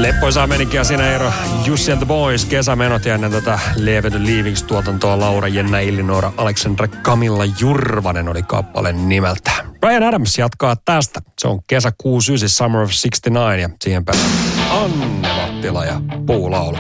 Leppoisaa menikin siinä Eero, Jussi and the Boys, kesämenot ja ennen tätä Leave the Leavings-tuotantoa Laura Jenna Illinora, Aleksandra Camilla Jurvanen oli kappale nimeltä. Bryan Adams jatkaa tästä. Se on kesä 69, Summer of 69 ja siihen pääsee Anne Mattila ja Puulaulu.